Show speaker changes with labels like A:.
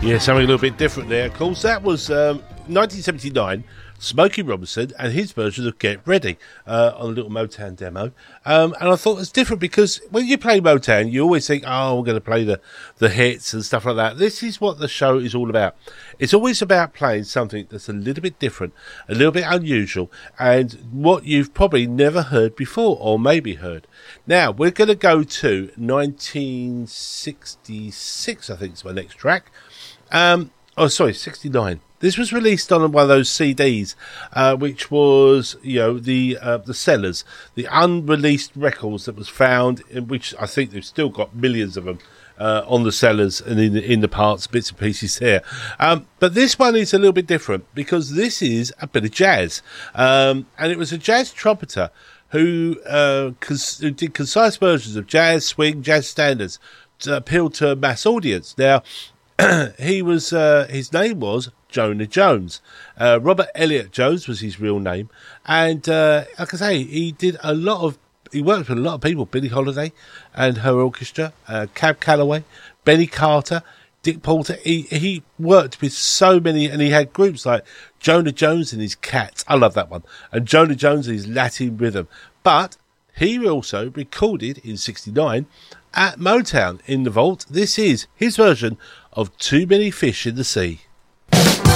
A: Yeah, something a little bit different there. Of course, that was 1979, Smokey Robinson and his version of Get Ready on a little Motown demo. And I thought it was different because when you play Motown, you always think, oh, we're going to play the hits and stuff like that. This is what the show is all about. It's always about playing something that's a little bit different, a little bit unusual, and what you've probably never heard before, or maybe heard. Now, we're going to go to 1966, I think is my next track. 69. This was released on one of those CDs, which was, the Sellers, the unreleased records that was found, in which I think they've still got millions of them on the Sellers and in the parts, bits and pieces there. But this one is a little bit different because this is a bit of jazz, and it was a jazz trumpeter who did concise versions of jazz, swing, jazz standards to appeal to a mass audience. Now, his name was Jonah Jones. Robert Elliott Jones was his real name. And, like I say, he worked with a lot of people. Billie Holiday and her orchestra, Cab Calloway, Benny Carter, Dick Porter. He worked with so many, and he had groups like Jonah Jones and his Cats. I love that one. And Jonah Jones and his Latin rhythm. But he also recorded in 69 at Motown in the vault. This is his version of Too Many Fish in the Sea.